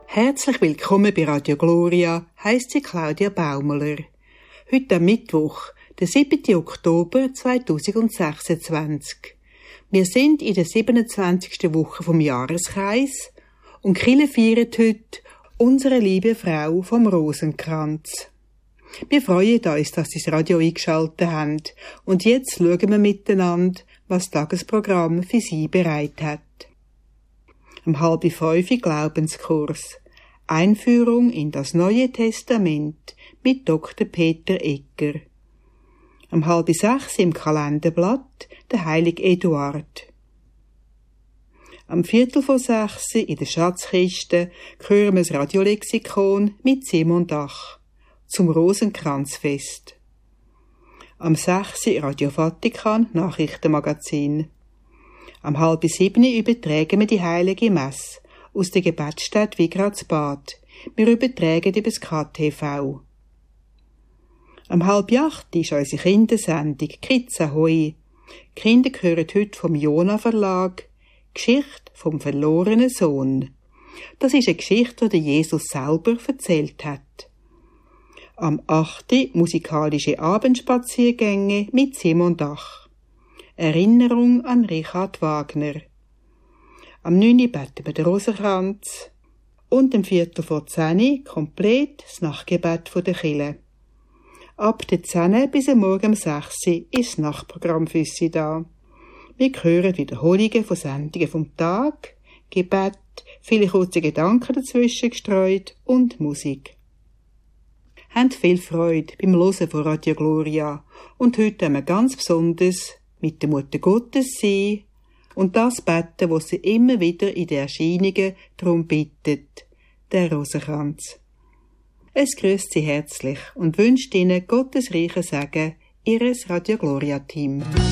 Herzlich willkommen bei Radio Gloria, heisst sie Claudia Baumler. Heute am Mittwoch, der 7. Oktober 2026. Wir sind in der 27. Woche vom Jahreskreis und die Kirche feiert heute unsere liebe Frau vom Rosenkranz. Wir freuen uns, dass Sie das Radio eingeschaltet haben und jetzt schauen wir miteinander, was das Tagesprogramm für Sie bereit hat. Um 4:30 Glaubenskurs. Einführung in das Neue Testament mit Dr. Peter Egger. Um 5:30 im Kalenderblatt der heilige Eduard. Am 5:45 in der Schatzkiste hören wir das Radiolexikon mit Simon Dach zum Rosenkranzfest. Am 6 Radio Vatikan Nachrichtenmagazin. Am 6:30 übertragen wir die heilige Messe aus der Gebetsstätte Wigradsbad. Wir übertragen über das KTV. Am 7:30 ist unsere Kindersendung Kids Ahoi. Die Kinder hören heute vom Jona Verlag Geschichte vom verlorenen Sohn. Das ist eine Geschichte, die Jesus selber erzählt hat. Am 8 musikalische Abendspaziergänge mit Simon Dach. Erinnerung an Richard Wagner. Am 9 beten wir den Rosenkranz und am 9:45 komplett das Nachtgebet der Kirche. Ab der 10 bis am Morgen um 6 ist das Nachtprogramm für Sie da. Wir hören Wiederholungen von Sendungen vom Tag, Gebet, viele kurze Gedanken dazwischen gestreut und Musik. Habt viel Freude beim Hören von Radio Gloria und heute haben wir ganz besonders mit der Mutter Gottes sein und das beten, was sie immer wieder in den Erscheinungen darum bittet, der Rosenkranz. Es grüßt Sie herzlich und wünscht Ihnen Gottes reichen Segen, Ihres Radio Gloria Team.